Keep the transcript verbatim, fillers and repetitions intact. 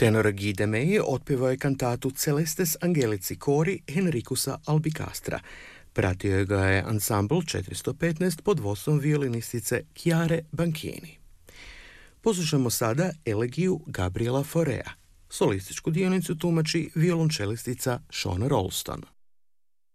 Tenor Guy de Meij otpjevao je kantatu Celestes Angelici Cori Henricusa Albicastra. Pratio ga je ansambl četiristo petnaest pod vodstvom violinistice Chiare Banchini. Poslušamo sada elegiju Gabriela Faurea. Solističku dionicu tumači violončelistica Shona Rolston.